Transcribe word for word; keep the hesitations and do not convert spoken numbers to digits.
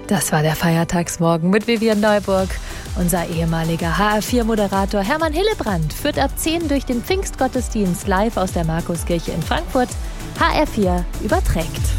Das war der Feiertagsmorgen mit Vivian Neuburg. Unser ehemaliger H R vier Moderator Hermann Hillebrand führt ab zehn durch den Pfingstgottesdienst live aus der Markuskirche in Frankfurt. H R vier überträgt.